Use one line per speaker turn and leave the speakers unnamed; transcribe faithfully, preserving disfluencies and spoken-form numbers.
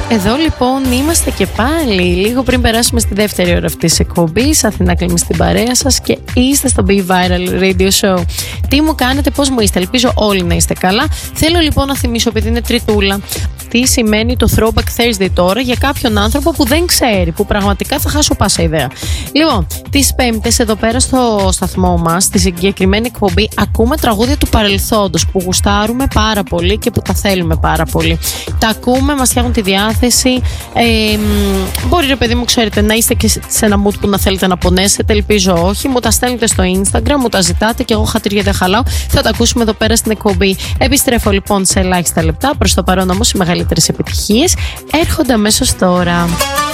Εδώ λοιπόν είμαστε και πάλι λίγο πριν περάσουμε στη δεύτερη ώρα αυτής της εκπομπής. Αθηνά Κλίμη στην παρέα σας και είστε στο Be Viral Radio Show. Τι μου κάνετε, πώς μου είστε? Ελπίζω όλοι να είστε καλά. Θέλω λοιπόν να θυμίσω, επειδή είναι Τριτούλα, τι σημαίνει το Throwback Thursday τώρα για κάποιον άνθρωπο που δεν ξέρει, που πραγματικά θα χάσω πάσα ιδέα. Λοιπόν, τις Πέμπτες εδώ πέρα στο σταθμό μας, στη συγκεκριμένη εκπομπή, ακούμε τραγούδια του παρελθόντος που γουστάρουμε πάρα πολύ και που τα θέλουμε πάρα πολύ. Τα ακούμε, μας φτιάχνουν τη διάθεση. Ε, μπορεί, ρε παιδί μου, ξέρετε, να είστε και σε ένα mood που να θέλετε να πονέσετε. Ελπίζω όχι. Μου τα στέλνετε στο Instagram, μου τα ζητάτε και εγώ χατήρια δεν χαλάω. Θα τα ακούσουμε εδώ πέρα στην εκπομπή. Επιστρέφω λοιπόν σε ελάχιστα λεπτά. Προς το παρόν όμως οι μεγαλύτερες επιτυχίες έρχονται αμέσως τώρα.